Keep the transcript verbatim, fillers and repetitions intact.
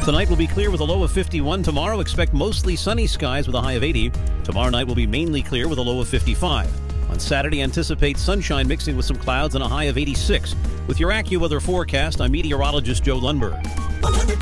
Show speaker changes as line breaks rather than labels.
Tonight will be clear with a low of fifty-one. Tomorrow, expect mostly sunny skies with a high of eighty. Tomorrow night will be mainly clear with a low of fifty-five. On Saturday, anticipate sunshine mixing with some clouds and a high of eighty-six. With your AccuWeather forecast, I'm meteorologist Joe Lundberg.